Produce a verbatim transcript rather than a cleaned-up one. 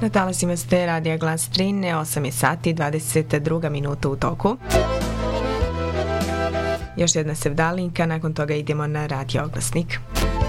Na talasima ste Radija Glas Trine, osam je sati, dvadeset druga minuta u toku. Još jedna sevdalinka, nakon toga idemo na radio oglasnik.